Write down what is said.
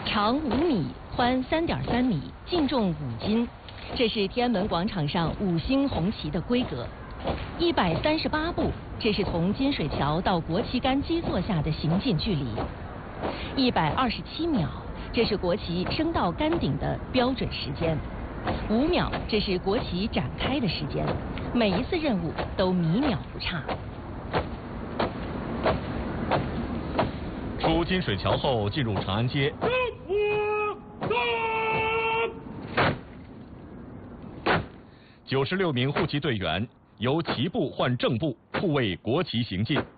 长5米，宽3.3米，净重5斤，这是天安门广场上5星红旗的规格。138步，这是从金水桥到国旗杆基座下的行进距离。127秒，这是国旗升到杆顶的标准时间。5秒，这是国旗展开的时间。每一次任务都米秒不差。 出金水桥后，进入长安街。96名护旗队员由旗部换正部护卫国旗行进。